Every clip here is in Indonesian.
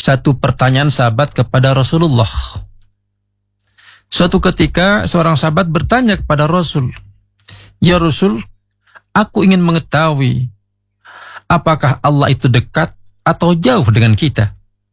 satu pertanyaan sahabat kepada Rasulullah. Suatu ketika seorang sahabat bertanya kepada Rasul, "Ya Rasul, aku ingin mengetahui apakah Allah itu dekat atau jauh dengan kita?"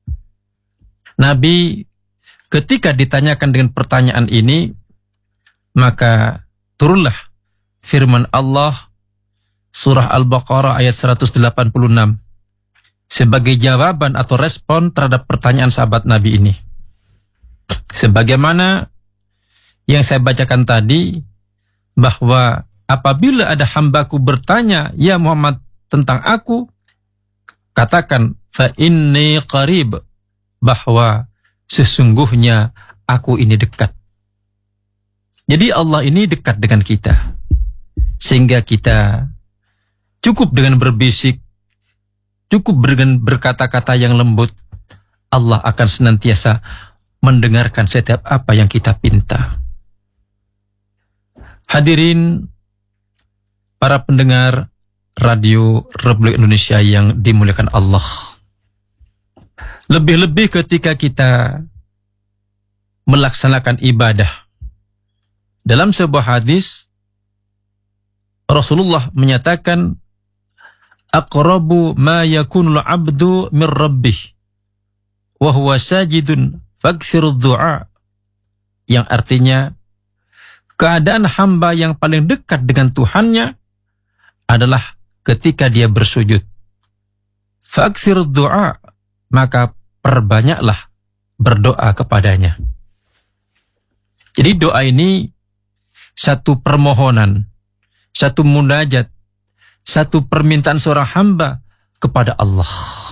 Nabi ketika ditanyakan dengan pertanyaan ini, maka turunlah firman Allah surah Al-Baqarah ayat 186 sebagai jawaban atau respon terhadap pertanyaan sahabat Nabi ini. Sebagaimana yang saya bacakan tadi, bahwa apabila ada hambaku bertanya, "Ya Muhammad, tentang aku," katakan, "Fa inni qarib," bahwa sesungguhnya aku ini dekat. Jadi Allah ini dekat dengan kita, sehingga kita cukup dengan berbisik, cukup dengan berkata-kata yang lembut, Allah akan senantiasa mendengarkan setiap apa yang kita pinta. Hadirin para pendengar Radio Republik Indonesia yang dimuliakan Allah. Lebih-lebih ketika kita melaksanakan ibadah. Dalam sebuah hadis, Rasulullah menyatakan, "Aqrabu ma yakunul abdu min rabbih, wa huwa sajidun fakthiru du'a." Yang artinya, keadaan hamba yang paling dekat dengan Tuhannya adalah ketika dia bersujud. Fakthiru du'a, maka perbanyaklah berdoa kepadanya. Jadi doa ini satu permohonan, satu munajat, satu permintaan seorang hamba kepada Allah.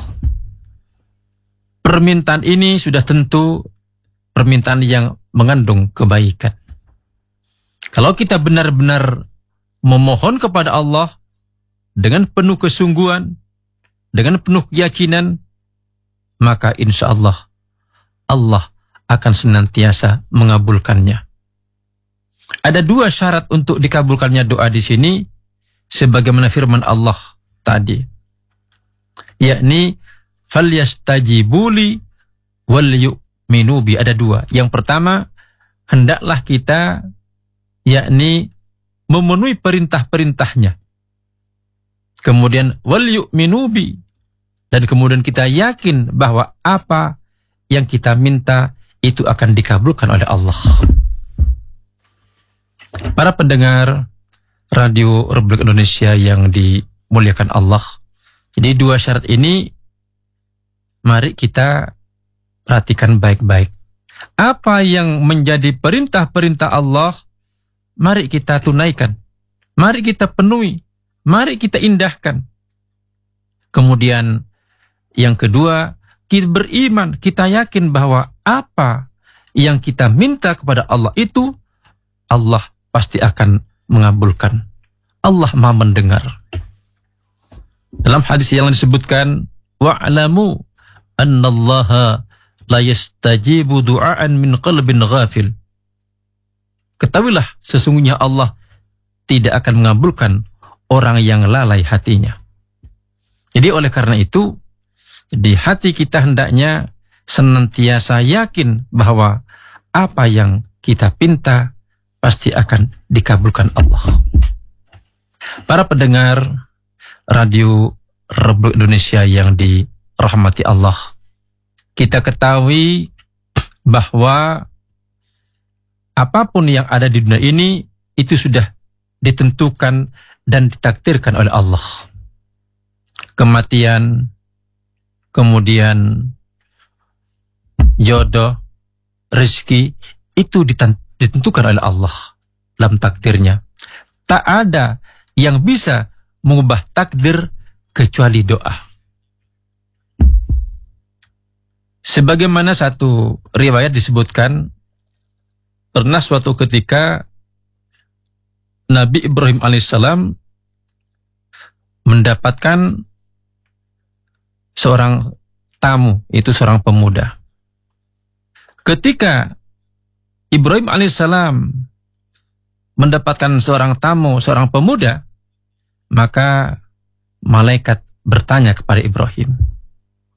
Permintaan ini sudah tentu permintaan yang mengandung kebaikan. Kalau kita benar-benar memohon kepada Allah dengan penuh kesungguhan, dengan penuh keyakinan, maka insya Allah, Allah akan senantiasa mengabulkannya. Ada dua syarat untuk dikabulkannya doa di sini, sebagaimana firman Allah tadi, yakni falyastajibuli wal yu'minu bi. Ada dua. Yang pertama, hendaklah kita yakni memenuhi perintah-perintahnya. Kemudian wal yu'minu bi, dan kemudian kita yakin bahwa apa yang kita minta itu akan dikabulkan oleh Allah. Para pendengar Radio Republik Indonesia yang dimuliakan Allah, jadi dua syarat ini mari kita perhatikan baik-baik. Apa yang menjadi perintah-perintah Allah, mari kita tunaikan, mari kita penuhi, mari kita indahkan. Kemudian yang kedua, kita beriman, kita yakin bahwa apa yang kita minta kepada Allah itu, Allah pasti akan mengabulkan. Allah Maha mendengar. Dalam hadis yang disebutkan, wa'lamu annallaha la yastajibu du'aan min qalbin ghafil. Ketahuilah sesungguhnya Allah tidak akan mengabulkan orang yang lalai hatinya. Jadi oleh karena itu, di hati kita hendaknya senantiasa yakin bahwa apa yang kita pinta pasti akan dikabulkan Allah. Para pendengar Radio Republik Indonesia yang dirahmati Allah, kita ketahui bahwa apapun yang ada di dunia ini itu sudah ditentukan dan ditakdirkan oleh Allah. Kematian, kemudian jodoh, rezeki, itu ditentukan oleh Allah dalam takdirnya. Tak ada yang bisa mengubah takdir kecuali doa. Sebagaimana satu riwayat disebutkan, pernah suatu ketika Nabi Ibrahim alaihissalam mendapatkan seorang tamu, itu seorang pemuda. Ketika Ibrahim alaihissalam mendapatkan seorang tamu, seorang pemuda, maka malaikat bertanya kepada Ibrahim,